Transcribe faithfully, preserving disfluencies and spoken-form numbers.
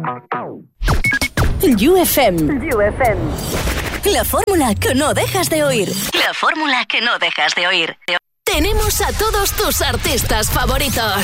U F M. U F M. La fórmula que no dejas de oír. La fórmula que no dejas de oír. Tenemos a todos tus artistas favoritos.